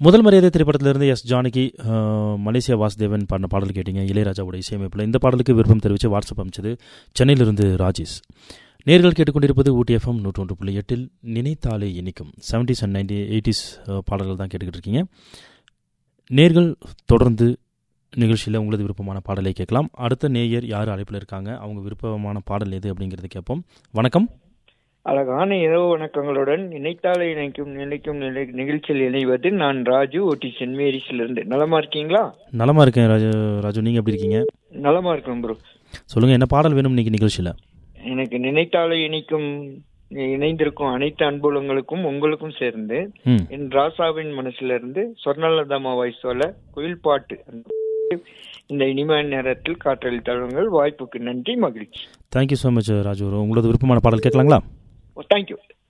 முதல் மரியாதை திரைப்படத்திலிருந்து எஸ் ஜானகி, மலேசியா வாசுதேவன் பாடின பாடல் கேட்டீங்க. இளையராஜாவோட இசையமைப்பில் இந்த பாடலுக்கு விருப்பம் தெரிவித்து வாட்ஸ்அப் அமைச்சது சென்னையிலிருந்து ராஜேஷ். நேர்கள் கேட்டுக்கொண்டிருப்பது ஊட்டி எஃப்எம் 101.8 நினைத்தாலே இனிக்கும் 70s and 80s பாடல்கள் தான் கேட்டுக்கிட்டு இருக்கீங்க. நேர்கள் தொடர்ந்து நிகழ்ச்சியில் உங்களது விருப்பமான பாடலை கேட்கலாம். அடுத்த நேயர் யார் அழைப்பில் இருக்காங்க, அவங்க விருப்பமான பாடல் எது அப்படிங்கிறது கேட்போம். வணக்கம். அழகான இரவு வணக்கங்களுடன் நினைத்தாலே இணைக்கும் நினைக்கும் நிகழ்ச்சியில் இணைவது நான் ராஜு, ஓட்டி சென்ட் மேரிஸ்ல. நலமா இருக்கீங்களா? நலமா இருக்கேன் ராஜு, நீங்க எப்படி இருக்கீங்க? நலமா இருக்கேன் ப்ரோ. சொல்லுங்க, என்ன பாடல் வேணும் இன்னைக்கு நிகழ்ச்சியில? எனக்கு நினைத்தாலே இணைக்கும் இணைந்திருக்கும் அனைத்து அன்புலங்களுக்கும் உங்களுக்கும் சேர்ந்து என் ராசாவின் மனசுல இருந்து சொர்ணலதாமா வாய்ஸோல குயில் பாட்டு இந்த இனிமையான நேரத்தில் காற்றல் தழுங்கள். வாய்ப்புக்கு நன்றி, மகிழ்ச்சி. Thank you so much Raju. உங்களது விருப்பமான பாடல் கேட்கலாங்களா? தேங்க்யூ.